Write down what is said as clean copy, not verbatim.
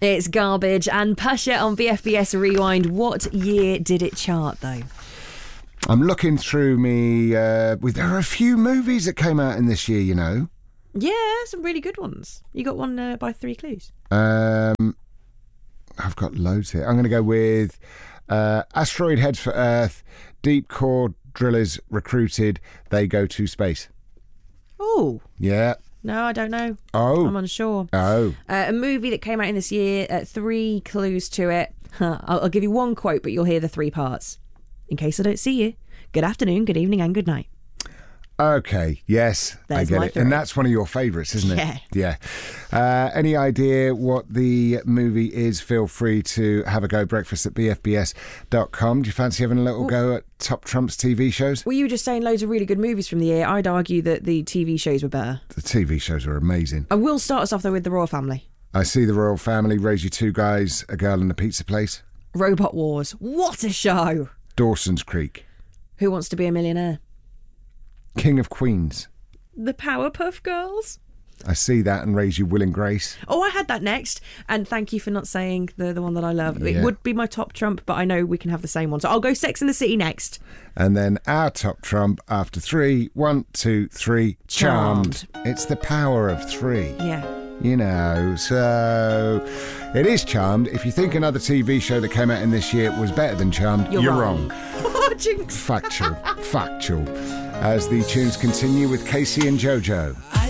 It's garbage. And Pusha on BFBS Rewind. What year did it chart, though? I'm looking through me. There are a few movies that came out in this year, you know. Yeah, some really good ones. You got one by 3 clues. I've got loads here. I'm going to go with Asteroid Heads for Earth, Deep Core Drillers Recruited, They Go to Space. Oh. Yeah. No, I don't know. Oh. I'm unsure. Oh. A movie that came out in this year, 3 clues to it. I'll give you one quote, but you'll hear the 3 parts. In case I don't see you, good afternoon, good evening, and good night. Okay, yes, There's I get my it. 3. And that's one of your favourites, isn't it? Yeah. Yeah. Any idea what the movie is? Feel free to have a go. Breakfast at bfbs.com. Do you fancy having a little go at Top Trump's TV shows? Well, you were just saying loads of really good movies from the year. I'd argue that the TV shows were better. The TV shows are amazing. I will start us off, though, with The Royal Family. I See the Royal Family, Raise You 2 Guys, A Girl in a Pizza Place. Robot Wars. What a show! Dawson's Creek. Who Wants to Be a Millionaire? King of Queens. The Powerpuff Girls. I See That and Raise You Will and Grace. Oh, I had that next. And thank you for not saying the one that I love. Yeah. It would be my top trump, but I know we can have the same one. So I'll go Sex and the City next. And then our top trump after 3. 1, 2, 3. Charmed. It's the power of 3. Yeah. You know, so it is Charmed. If you think another TV show that came out in this year was better than Charmed, you're wrong. Jinx. Factual. As the tunes continue with Casey and JoJo.